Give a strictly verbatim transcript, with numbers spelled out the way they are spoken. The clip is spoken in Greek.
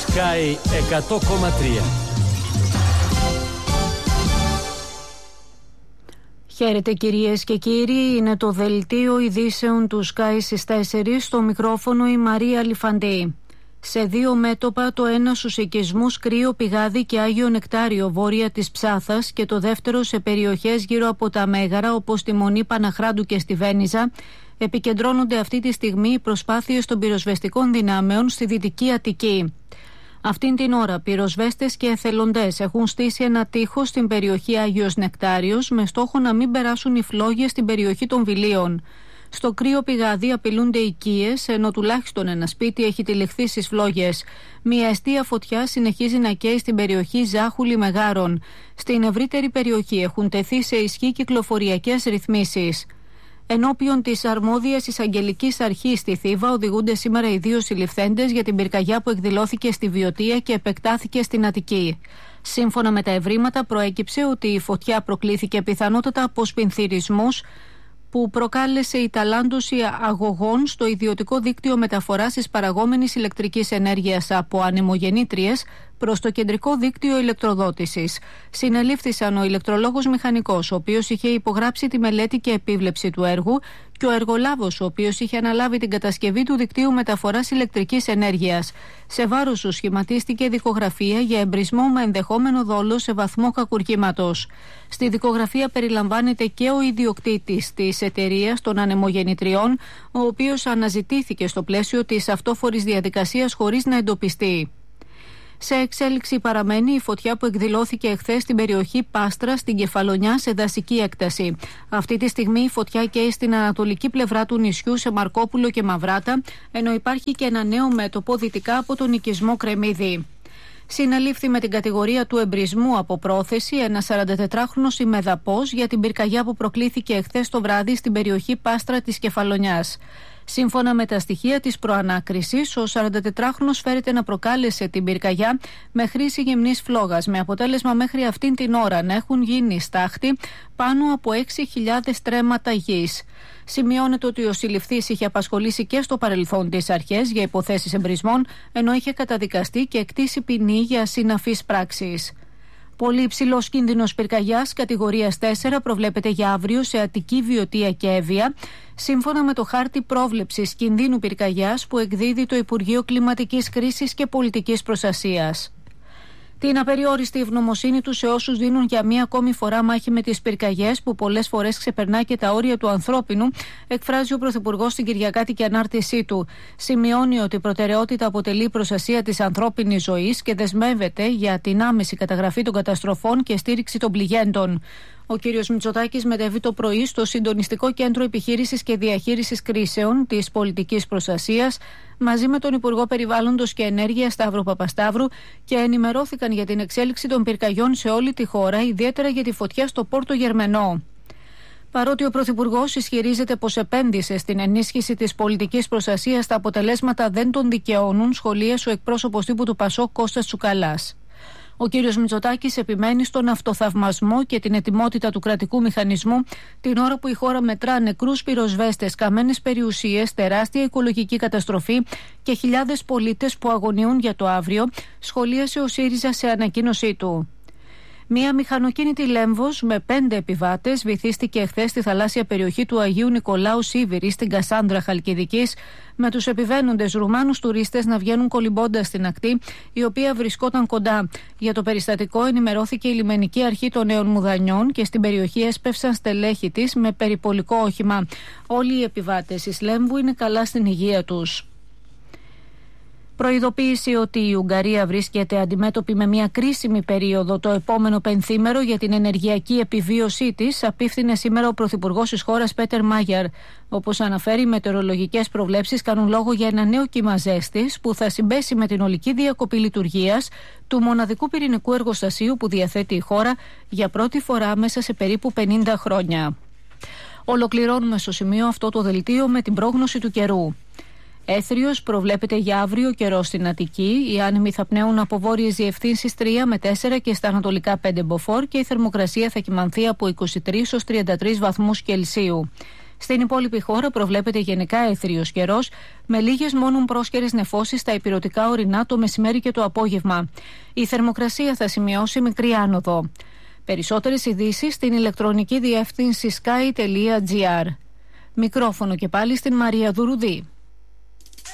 Sky εκατό κόμμα τρία. Χαίρετε κυρίες και κύριοι, είναι το δελτίο ειδήσεων του Sky στις τέσσερις, στο μικρόφωνο η Μαρία Λιφαντή. Σε δύο μέτωπα, το ένα στους οικισμούς Κρύο Πηγάδι και Άγιο Νεκτάριο βόρεια της Ψάθας και το δεύτερο σε περιοχές γύρω από τα Μέγαρα όπως τη Μονή Παναχράντου και στη Βένιζα, επικεντρώνονται αυτή τη στιγμή οι προσπάθειες των πυροσβεστικών δυνάμεων στη Δυτική Αττική. Αυτήν την ώρα, πυροσβέστες και εθελοντές έχουν στήσει ένα τείχος στην περιοχή Άγιος Νεκτάριος με στόχο να μην περάσουν οι φλόγες στην περιοχή των Βιλίων. Στο Κρύο Πηγάδι απειλούνται οικίες, ενώ τουλάχιστον ένα σπίτι έχει τυλιχθεί στις φλόγες. Μια εστία φωτιά συνεχίζει να καίει στην περιοχή Ζάχουλη Μεγάρων. Στην ευρύτερη περιοχή έχουν τεθεί σε ισχύ κυκλοφοριακές ρυθμίσεις. Ενώπιον της αρμόδιας εισαγγελικής αρχής στη Θήβα οδηγούνται σήμερα οι δύο συλληφθέντες για την πυρκαγιά που εκδηλώθηκε στη Βιωτία και επεκτάθηκε στην Αττική. Σύμφωνα με τα ευρήματα, προέκυψε ότι η φωτιά προκλήθηκε πιθανότατα από σπινθυρισμούς που προκάλεσε η ταλάντωση αγωγών στο ιδιωτικό δίκτυο μεταφοράς της παραγόμενης ηλεκτρικής ενέργειας από ανεμογεννήτριες προς το κεντρικό δίκτυο ηλεκτροδότησης. Συνελήφθησαν ο ηλεκτρολόγος μηχανικός, ο οποίος είχε υπογράψει τη μελέτη και επίβλεψη του έργου, και ο εργολάβος, ο οποίος είχε αναλάβει την κατασκευή του δικτύου μεταφοράς ηλεκτρικής ενέργειας. Σε βάρος του σχηματίστηκε δικογραφία για εμπρισμό με ενδεχόμενο δόλο σε βαθμό κακουργήματος. Στη δικογραφία περιλαμβάνεται και ο ιδιοκτήτης της εταιρείας των ανεμογεννητριών, ο οποίος αναζητήθηκε στο πλαίσιο της αυτόφορης διαδικασίας χωρίς να εντοπιστεί. Σε εξέλιξη παραμένει η φωτιά που εκδηλώθηκε εχθές στην περιοχή Πάστρα στην Κεφαλονιά σε δασική έκταση. Αυτή τη στιγμή η φωτιά καίει στην ανατολική πλευρά του νησιού σε Μαρκόπουλο και Μαυράτα, ενώ υπάρχει και ένα νέο μέτωπο δυτικά από τον οικισμό Κρεμμύδη. Συνελήφθη με την κατηγορία του εμπρισμού από πρόθεση ένας σαραντατετράχρονος ημεδαπός για την πυρκαγιά που προκλήθηκε εχθές το βράδυ στην περιοχή Πάστρα της Κεφαλονιάς. Σύμφωνα με τα στοιχεία της προανάκρισης, ο σαραντατετράχρονος φέρεται να προκάλεσε την πυρκαγιά με χρήση γυμνής φλόγας, με αποτέλεσμα μέχρι αυτήν την ώρα να έχουν γίνει στάχτη πάνω από έξι χιλιάδες τρέμματα γης. Σημειώνεται ότι ο συλληφθής είχε απασχολήσει και στο παρελθόν τις αρχές για υποθέσεις εμπρισμών, ενώ είχε καταδικαστεί και εκτίσει ποινή για συναφείς πράξεις. Πολύ υψηλός κίνδυνος πυρκαγιάς κατηγορίας τέσσερα προβλέπεται για αύριο σε Αττική, Βιωτία και Εύβοια, σύμφωνα με το χάρτη πρόβλεψης κινδύνου πυρκαγιάς που εκδίδει το Υπουργείο Κλιματικής Κρίσης και Πολιτικής Προστασίας. Την απεριόριστη ευγνωμοσύνη του σε όσους δίνουν για μία ακόμη φορά μάχη με τις πυρκαγιές, που πολλές φορές ξεπερνά και τα όρια του ανθρώπινου, εκφράζει ο Πρωθυπουργός στην Κυριακάτικη ανάρτησή του. Σημειώνει ότι η προτεραιότητα αποτελεί η προστασία της ανθρώπινης ζωής και δεσμεύεται για την άμεση καταγραφή των καταστροφών και στήριξη των πληγέντων. Ο κ. Μητσοτάκης μετέβη το πρωί στο Συντονιστικό Κέντρο Επιχείρησης και Διαχείρισης Κρίσεων της Πολιτικής Προστασίας μαζί με τον Υπουργό Περιβάλλοντος και Ενέργειας Σταύρο Παπασταύρου και ενημερώθηκαν για την εξέλιξη των πυρκαγιών σε όλη τη χώρα, ιδιαίτερα για τη φωτιά στο Πόρτο Γερμενό. Παρότι ο Πρωθυπουργός ισχυρίζεται πως επένδυσε στην ενίσχυση της πολιτικής προστασίας, τα αποτελέσματα δεν τον δικαιώνουν, σχολίασε ο εκπρόσωπος τύπου του Πασόκ Κώστας Τσουκαλάς. Ο κ. Μητσοτάκης επιμένει στον αυτοθαυμασμό και την ετοιμότητα του κρατικού μηχανισμού την ώρα που η χώρα μετρά νεκρούς πυροσβέστες, καμένες περιουσίες, τεράστια οικολογική καταστροφή και χιλιάδες πολίτες που αγωνιούν για το αύριο, σχολίασε ο ΣΥΡΙΖΑ σε ανακοίνωσή του. Μία μηχανοκίνητη Λέμβος με πέντε επιβάτες βυθίστηκε εχθές στη θαλάσσια περιοχή του Αγίου Νικολάου Σίβηρη στην Κασάνδρα Χαλκιδικής, με τους επιβαίνοντες Ρουμάνους τουρίστες να βγαίνουν κολυμπώντας στην ακτή, η οποία βρισκόταν κοντά. Για το περιστατικό ενημερώθηκε η λιμενική αρχή των Νέων Μουδανιών και στην περιοχή έσπευσαν στελέχη της με περιπολικό όχημα. Όλοι οι επιβάτες της Λέμβου είναι καλά στην υγεία τους. Προειδοποίηση ότι η Ουγγαρία βρίσκεται αντιμέτωπη με μια κρίσιμη περίοδο το επόμενο πενθήμερο για την ενεργειακή επιβίωσή της, απίφθινε σήμερα ο Πρωθυπουργός της χώρας Πέτερ Μάγιαρ. Όπως αναφέρει, οι μετεωρολογικές προβλέψεις κάνουν λόγο για ένα νέο κύμα ζέστης που θα συμπέσει με την ολική διακοπή λειτουργίας του μοναδικού πυρηνικού εργοστασίου που διαθέτει η χώρα για πρώτη φορά μέσα σε περίπου πενήντα χρόνια. Ολοκληρώνουμε στο σημείο αυτό το δελτίο με την πρόγνωση του καιρού. Έθριος προβλέπεται για αύριο καιρό στην Αττική. Οι άνεμοι θα πνέουν από βόρειες διευθύνσεις τρία με τέσσερα και στα ανατολικά πέντε μποφόρ και η θερμοκρασία θα κυμανθεί από είκοσι τρεις έως τριάντα τρεις βαθμούς Κελσίου. Στην υπόλοιπη χώρα προβλέπεται γενικά έθριος καιρός, με λίγες μόνον πρόσχερες νεφώσεις στα ηπειρωτικά ορεινά το μεσημέρι και το απόγευμα. Η θερμοκρασία θα σημειώσει μικρή άνοδο. Περισσότερες ειδήσεις στην ηλεκτρονική διεύθυνση sky τελεία gr. Μικρόφωνο και πάλι στην Μαρία Δουρουδή.